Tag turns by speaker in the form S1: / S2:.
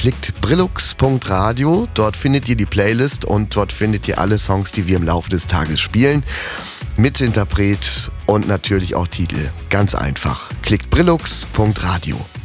S1: klickt brillux.radio, dort findet ihr die Playlist und dort findet ihr alle Songs, die wir im Laufe des Tages spielen. Mit Interpret und natürlich auch Titel. Ganz einfach. Klickt brillux.radio.